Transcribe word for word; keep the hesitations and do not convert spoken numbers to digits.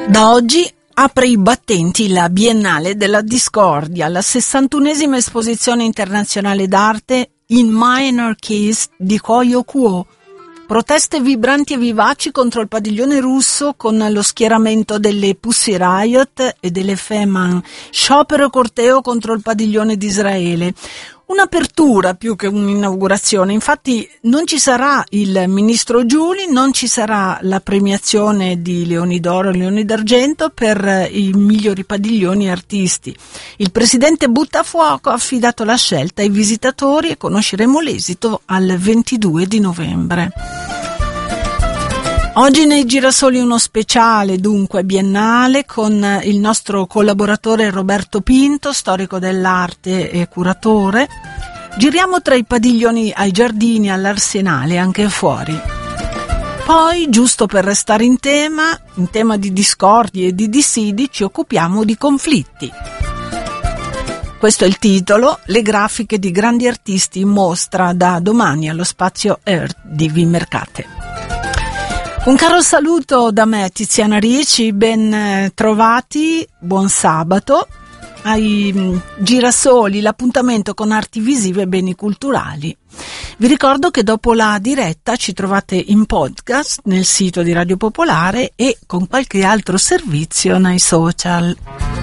Da oggi apre i battenti la Biennale della Discordia, la sessantunesima esposizione internazionale d'arte in minor keys di Koyo Kuo. Proteste vibranti e vivaci contro il padiglione russo con lo schieramento delle Pussy Riot e delle Feman, sciopero e corteo contro il padiglione di Israele. Un'apertura più che un'inaugurazione, infatti non ci sarà il ministro Giuli, non ci sarà la premiazione di Leoni d'Oro e Leoni d'Argento per i migliori padiglioni artisti. Il presidente Buttafuoco ha affidato la scelta ai visitatori e conosceremo l'esito al ventidue di novembre. Oggi nei Girasoli uno speciale, dunque, biennale con il nostro collaboratore Roberto Pinto, storico dell'arte e curatore. Giriamo tra i padiglioni ai giardini, all'Arsenale, anche fuori. Poi, giusto per restare in tema, in tema di discordi e di dissidi, ci occupiamo di conflitti. Questo è il titolo, le grafiche di grandi artisti in mostra da domani allo spazio Earth di Vimercate. Un caro saluto da me, Tiziana Ricci, ben trovati, buon sabato, ai Girasoli, l'appuntamento con arti visive e beni culturali. Vi ricordo che dopo la diretta ci trovate in podcast nel sito di Radio Popolare e con qualche altro servizio nei social.